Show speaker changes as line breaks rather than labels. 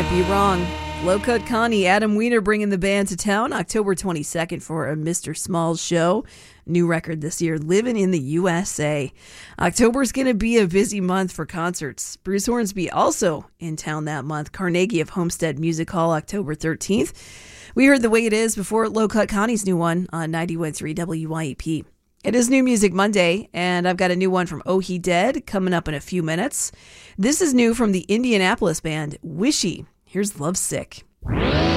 Can't be wrong. Low Cut Connie, Adam Wiener bringing the band to town October 22nd for a Mr. Smalls show. New record this year, Living in the USA. October's going to be a busy month for concerts. Bruce Hornsby also in town that month. Carnegie of Homestead Music Hall, October 13th. We heard The Way It Is before Low Cut Connie's new one on 91.3 WYEP. It is New Music Monday, and I've got a new one from Oh He Dead coming up in a few minutes. This is new from the Indianapolis band Wishy. Here's Lovesick.